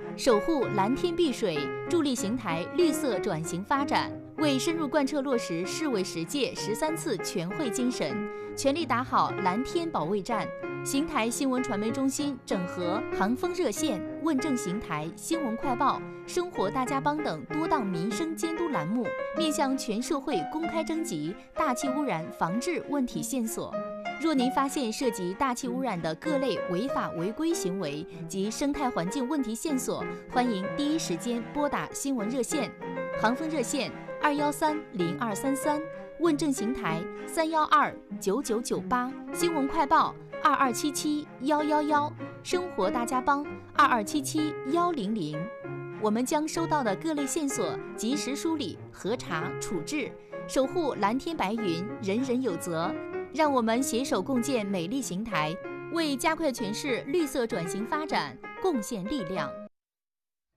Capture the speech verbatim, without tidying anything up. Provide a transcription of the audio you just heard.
守护蓝天碧水，助力邢台绿色转型发展。为深入贯彻落实市委十届十三次全会精神，全力打好蓝天保卫战。邢台新闻传媒中心整合航风热线、问政邢台、新闻快报、生活大家帮等多档民生监督栏目，面向全社会公开征集大气污染防治问题线索。若您发现涉及大气污染的各类违法违规行为及生态环境问题线索，欢迎第一时间拨打新闻热线。航风热线二幺三零二三三，问政邢台三幺二九九九八，新闻快报二二七七幺幺幺，生活大家帮二二七七幺零零。我们将收到的各类线索及时梳理、核查、处置，守护蓝天白云，人人有责。让我们携手共建美丽邢台，为加快全市绿色转型发展贡献力量。